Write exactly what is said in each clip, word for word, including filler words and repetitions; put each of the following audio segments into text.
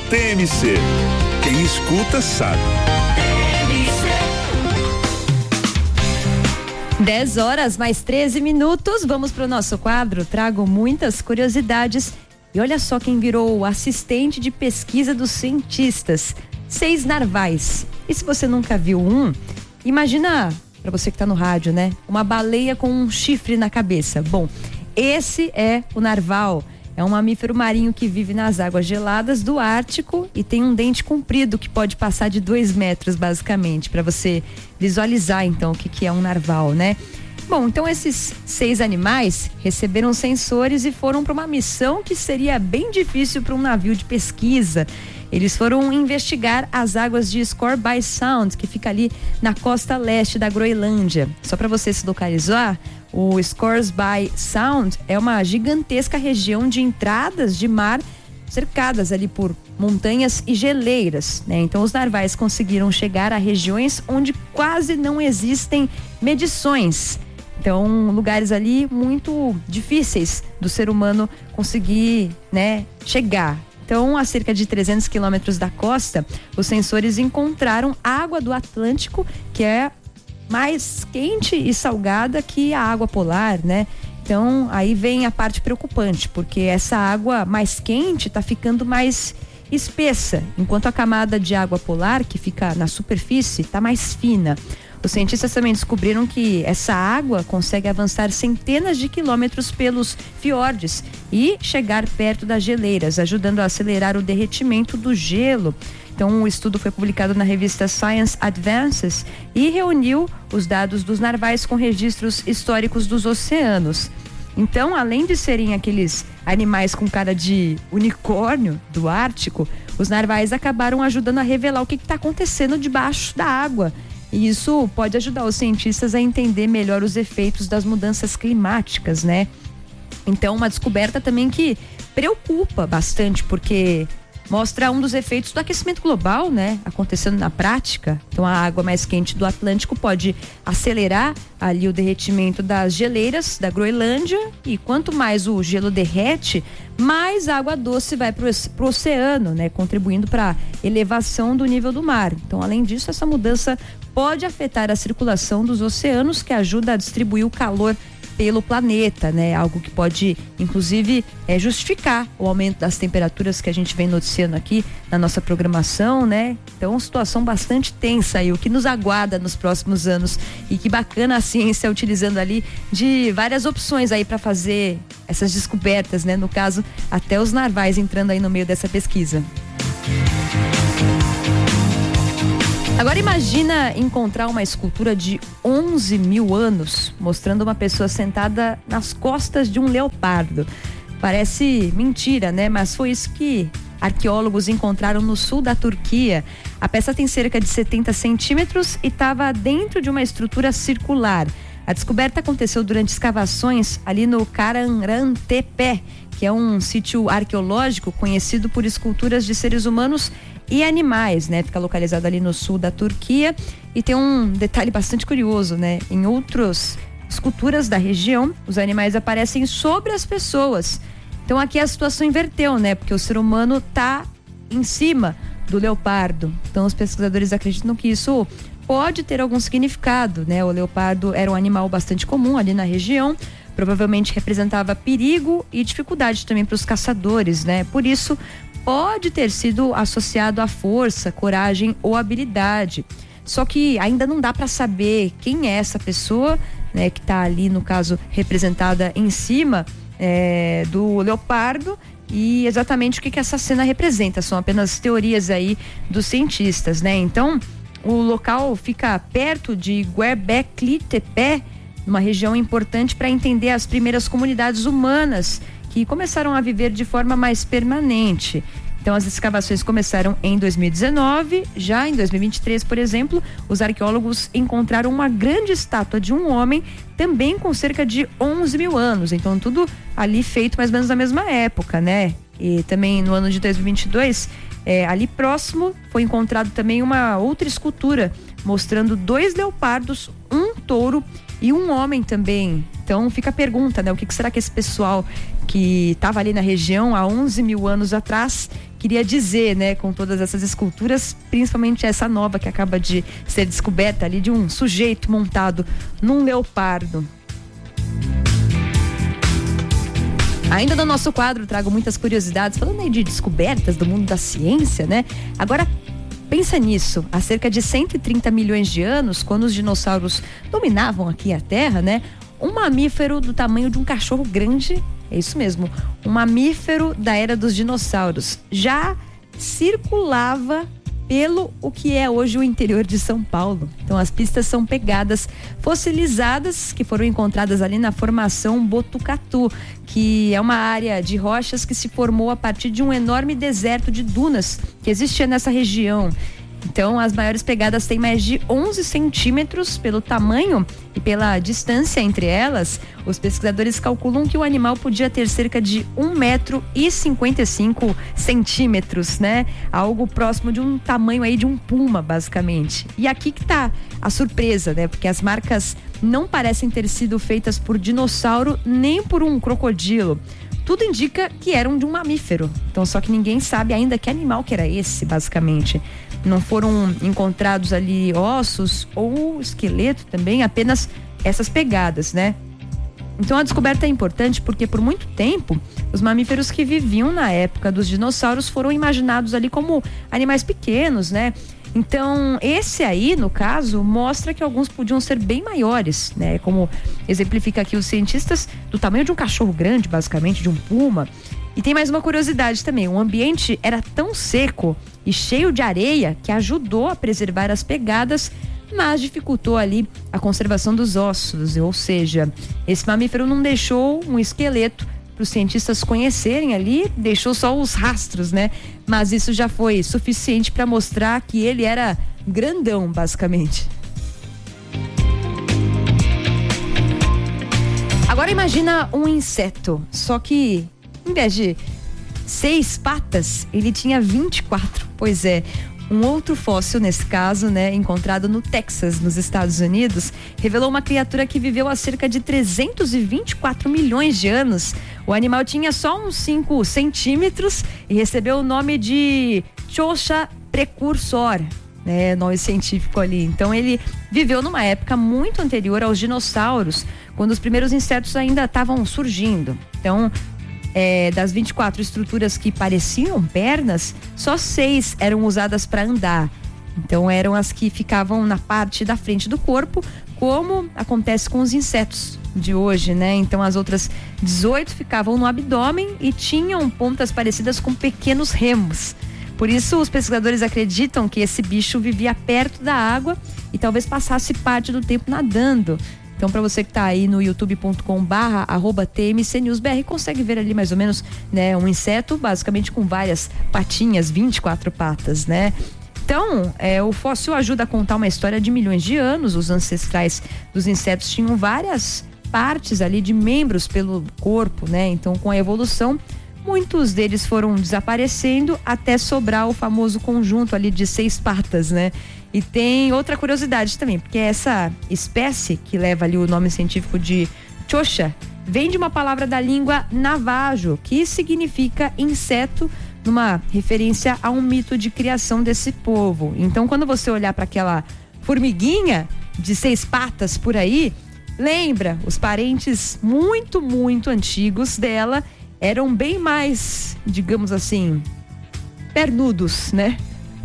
T M C. Quem escuta sabe. dez horas mais treze minutos, vamos para o nosso quadro. Trago muitas curiosidades e olha só quem virou o assistente de pesquisa dos cientistas. Seis narvais. E se você nunca viu um, imagina, para você que está no rádio, né? Uma baleia com um chifre na cabeça. Bom, esse é o narval. É um mamífero marinho que vive nas águas geladas do Ártico e tem um dente comprido que pode passar de dois metros, basicamente, para você visualizar, então, o que, que é um narval, né? Bom, então esses seis animais receberam sensores e foram para uma missão que seria bem difícil para um navio de pesquisa. Eles foram investigar as águas de Scoresby Sound, que fica ali na costa leste da Groenlândia. Só para você se localizar, o Scoresby Sound é uma gigantesca região de entradas de mar cercadas ali por montanhas e geleiras, né? Então os narvais conseguiram chegar a regiões onde quase não existem medições. Então, lugares ali muito difíceis do ser humano conseguir, né, chegar. Então, a cerca de trezentos quilômetros da costa, os sensores encontraram água do Atlântico, que é mais quente e salgada que a água polar, né? Então, aí vem a parte preocupante, porque essa água mais quente está ficando mais espessa, enquanto a camada de água polar, que fica na superfície, está mais fina. Os cientistas também descobriram que essa água consegue avançar centenas de quilômetros pelos fiordes e chegar perto das geleiras, ajudando a acelerar o derretimento do gelo. Então, o estudo foi publicado na revista Science Advances e reuniu os dados dos narvais com registros históricos dos oceanos. Então, além de serem aqueles animais com cara de unicórnio do Ártico, os narvais acabaram ajudando a revelar o que está acontecendo debaixo da água. E isso pode ajudar os cientistas a entender melhor os efeitos das mudanças climáticas, né? Então, uma descoberta também que preocupa bastante, porque mostra um dos efeitos do aquecimento global, né? Acontecendo na prática. Então, a água mais quente do Atlântico pode acelerar ali o derretimento das geleiras da Groenlândia, e quanto mais o gelo derrete, mais água doce vai para o oceano, né? Contribuindo para a elevação do nível do mar. Então, além disso, essa mudança pode afetar a circulação dos oceanos, que ajuda a distribuir o calor pelo planeta, né? Algo que pode, inclusive, é, justificar o aumento das temperaturas que a gente vem noticiando aqui na nossa programação, né? Então, situação bastante tensa aí, o que nos aguarda nos próximos anos, e que bacana a ciência utilizando ali de várias opções aí para fazer essas descobertas, né? No caso, até os narvais entrando aí no meio dessa pesquisa. Agora imagina encontrar uma escultura de onze mil anos, mostrando uma pessoa sentada nas costas de um leopardo. Parece mentira, né? Mas foi isso que arqueólogos encontraram no sul da Turquia. A peça tem cerca de setenta centímetros e estava dentro de uma estrutura circular. A descoberta aconteceu durante escavações ali no Karahantepe, que é um sítio arqueológico conhecido por esculturas de seres humanos e animais, né? Fica localizado ali no sul da Turquia, e tem um detalhe bastante curioso, né? Em outras esculturas da região, os animais aparecem sobre as pessoas. Então aqui a situação inverteu, né? Porque o ser humano tá em cima do leopardo. Então os pesquisadores acreditam que isso pode ter algum significado, né? O leopardo era um animal bastante comum ali na região, provavelmente representava perigo e dificuldade também para os caçadores, né? Por isso pode ter sido associado à força, coragem ou habilidade. Só que ainda não dá para saber quem é essa pessoa, né, que está ali, no caso, representada em cima é, do leopardo, e exatamente o que, que essa cena representa. São apenas teorias aí dos cientistas, né? Então, o local fica perto de Göbekli Tepe, uma região importante para entender as primeiras comunidades humanas que começaram a viver de forma mais permanente. Então, as escavações começaram em dois mil e dezenove. Já em dois mil e vinte e três, por exemplo, os arqueólogos encontraram uma grande estátua de um homem, também com cerca de onze mil anos. Então, tudo ali feito mais ou menos na mesma época, né? E também no ano de dois mil e vinte e dois, é, ali próximo, foi encontrado também uma outra escultura mostrando dois leopardos, um touro e um homem também. Então fica a pergunta, né? O que, que será que esse pessoal que estava ali na região há onze mil anos atrás queria dizer, né, com todas essas esculturas, principalmente essa nova que acaba de ser descoberta ali, de um sujeito montado num leopardo. Ainda no nosso quadro trago muitas curiosidades, falando aí de descobertas do mundo da ciência, né? Agora, pensa nisso, há cerca de cento e trinta milhões de anos, quando os dinossauros dominavam aqui a Terra, né? Um mamífero do tamanho de um cachorro grande, é isso mesmo, um mamífero da era dos dinossauros, já circulava pelo o que é hoje o interior de São Paulo. Então as pistas são pegadas fossilizadas que foram encontradas ali na formação Botucatu, que é uma área de rochas que se formou a partir de um enorme deserto de dunas que existia nessa região. Então, as maiores pegadas têm mais de onze centímetros pelo tamanho e pela distância entre elas. Os pesquisadores calculam que o animal podia ter cerca de um metro e cinquenta e cinco centímetros, né? Algo próximo de um tamanho aí de um puma, basicamente. E aqui que tá a surpresa, né? Porque as marcas não parecem ter sido feitas por dinossauro nem por um crocodilo. Tudo indica que eram de um mamífero. Então, só que ninguém sabe ainda que animal que era esse, basicamente. Não foram encontrados ali ossos ou esqueleto também, apenas essas pegadas, né? Então a descoberta é importante porque por muito tempo os mamíferos que viviam na época dos dinossauros foram imaginados ali como animais pequenos, né? Então esse aí, no caso, mostra que alguns podiam ser bem maiores, né? Como exemplifica aqui os cientistas, do tamanho de um cachorro grande, basicamente, de um puma. E tem mais uma curiosidade também, o ambiente era tão seco e cheio de areia que ajudou a preservar as pegadas, mas dificultou ali a conservação dos ossos, ou seja, esse mamífero não deixou um esqueleto para os cientistas conhecerem ali, deixou só os rastros, né? Mas isso já foi suficiente para mostrar que ele era grandão, basicamente. Agora imagina um inseto, só que em vez de seis patas, ele tinha vinte e quatro. Pois é, um outro fóssil, nesse caso, né, encontrado no Texas, nos Estados Unidos, revelou uma criatura que viveu há cerca de trezentos e vinte e quatro milhões de anos. O animal tinha só uns cinco centímetros e recebeu o nome de Chosha precursor, né, nome científico ali. Então ele viveu numa época muito anterior aos dinossauros, quando os primeiros insetos ainda estavam surgindo. Então, É, das vinte e quatro estruturas que pareciam pernas, só seis eram usadas para andar. Então eram as que ficavam na parte da frente do corpo, como acontece com os insetos de hoje, né? Então as outras dezoito ficavam no abdômen e tinham pontas parecidas com pequenos remos. Por isso os pesquisadores acreditam que esse bicho vivia perto da água e talvez passasse parte do tempo nadando. Então, para você que está aí no youtube ponto com barra arroba T M C News B R, consegue ver ali mais ou menos, né, um inseto basicamente com várias patinhas, vinte e quatro patas, né? Então, é, o fóssil ajuda a contar uma história de milhões de anos. Os ancestrais dos insetos tinham várias partes ali de membros pelo corpo, né? Então, com a evolução, muitos deles foram desaparecendo até sobrar o famoso conjunto ali de seis patas, né? E tem outra curiosidade também, porque essa espécie que leva ali o nome científico de Chosha vem de uma palavra da língua navajo, que significa inseto, numa referência a um mito de criação desse povo. Então, quando você olhar para aquela formiguinha de seis patas por aí, lembra, os parentes muito, muito antigos dela eram bem mais, digamos assim, pernudos, né?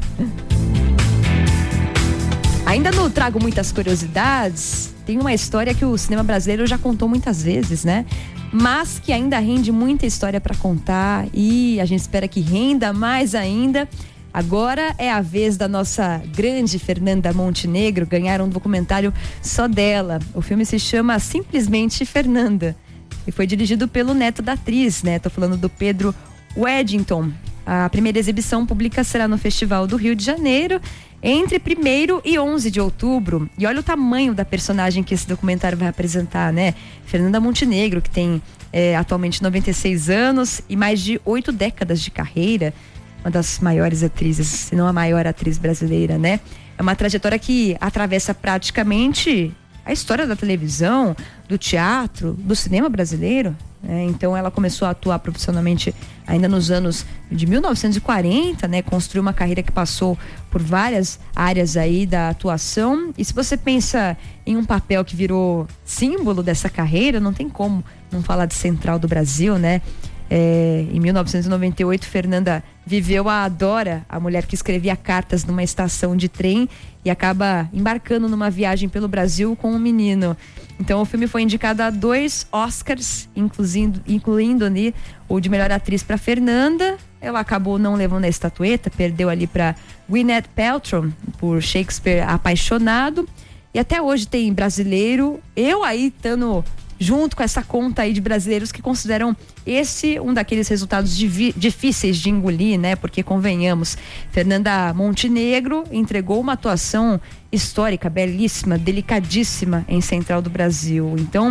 Ainda não trago muitas curiosidades, tem uma história que o cinema brasileiro já contou muitas vezes, né? Mas que ainda rende muita história para contar e a gente espera que renda mais ainda. Agora é a vez da nossa grande Fernanda Montenegro ganhar um documentário só dela. O filme se chama Simplesmente Fernanda e foi dirigido pelo neto da atriz, né? Tô falando do Pedro Weddington. A primeira exibição pública será no Festival do Rio de Janeiro entre primeiro e onze de outubro. E olha o tamanho da personagem que esse documentário vai apresentar, né? Fernanda Montenegro, que tem é, atualmente noventa e seis anos e mais de oito décadas de carreira. Uma das maiores atrizes, se não a maior atriz brasileira, né? É uma trajetória que atravessa praticamente a história da televisão, do teatro, do cinema brasileiro. né? Então ela começou a atuar profissionalmente ainda nos anos de mil novecentos e quarenta, né? Construiu uma carreira que passou por várias áreas aí da atuação. E se você pensa em um papel que virou símbolo dessa carreira, não tem como não falar de Central do Brasil, né? É, em mil novecentos e noventa e oito, Fernanda viveu a Dora, a mulher que escrevia cartas numa estação de trem e acaba embarcando numa viagem pelo Brasil com um menino. Então o filme foi indicado a dois Oscars, incluindo, incluindo ali o de melhor atriz para Fernanda. Ela acabou não levando a estatueta, perdeu ali para Gwyneth Paltrow por Shakespeare Apaixonado. E até hoje tem brasileiro, eu aí estando junto com essa conta aí de brasileiros que consideram esse um daqueles resultados divi- difíceis de engolir, né? Porque, convenhamos, Fernanda Montenegro entregou uma atuação histórica, belíssima, delicadíssima em Central do Brasil. Então,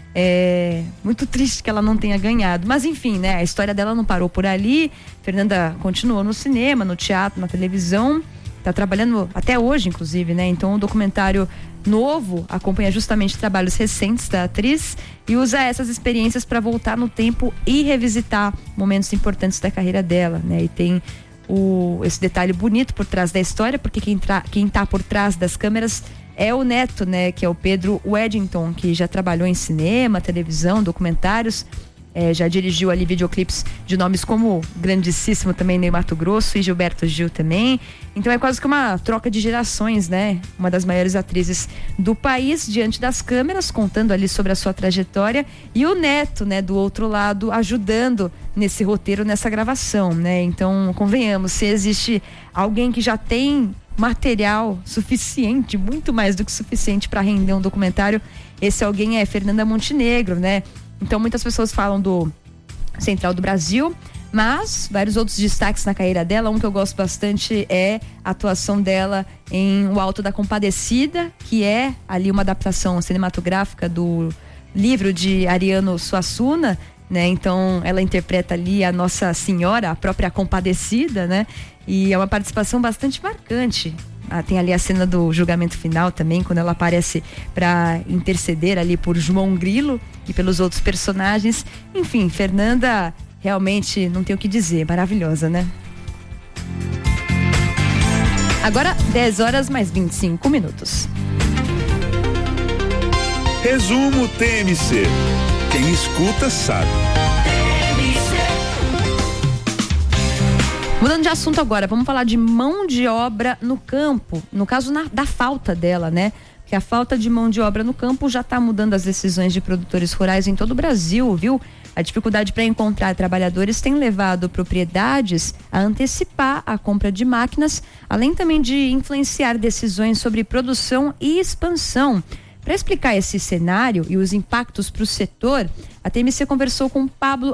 é muito triste que ela não tenha ganhado. Mas, enfim, né? A história dela não parou por ali. Fernanda continuou no cinema, no teatro, na televisão. Tá trabalhando até hoje, inclusive, né? Então, o documentário novo acompanha justamente trabalhos recentes da atriz e usa essas experiências para voltar no tempo e revisitar momentos importantes da carreira dela, né? E tem o, esse detalhe bonito por trás da história, porque quem, tra, quem tá por trás das câmeras é o neto, né? Que é o Pedro Weddington, que já trabalhou em cinema, televisão, documentários. É, já dirigiu ali videoclipes de nomes como grandíssimo também Ney Matogrosso e Gilberto Gil também. Então é quase que uma troca de gerações, né? Uma das maiores atrizes do país diante das câmeras, contando ali sobre a sua trajetória, e o neto, né, do outro lado, ajudando nesse roteiro, nessa gravação, né? Então, convenhamos, se existe alguém que já tem material suficiente, muito mais do que suficiente para render um documentário, esse alguém é Fernanda Montenegro, né? Então muitas pessoas falam do Central do Brasil, mas vários outros destaques na carreira dela. Um que eu gosto bastante é a atuação dela em O Alto da Compadecida, que é ali uma adaptação cinematográfica do livro de Ariano Suassuna, né? Então ela interpreta ali a Nossa Senhora, a própria Compadecida, né? E é uma participação bastante marcante. Ah, tem ali a cena do julgamento final também, quando ela aparece para interceder ali por João Grilo e pelos outros personagens. Enfim, Fernanda realmente não tem o que dizer, maravilhosa, né? Agora dez horas mais vinte e cinco minutos. Resumo T M C. Quem escuta sabe. Mudando de assunto agora, vamos falar de mão de obra no campo, no caso na, da falta dela, né? Porque a falta de mão de obra no campo já está mudando as decisões de produtores rurais em todo o Brasil, viu? A dificuldade para encontrar trabalhadores tem levado propriedades a antecipar a compra de máquinas, além também de influenciar decisões sobre produção e expansão. Para explicar esse cenário e os impactos para o setor, a T M C conversou com Pablo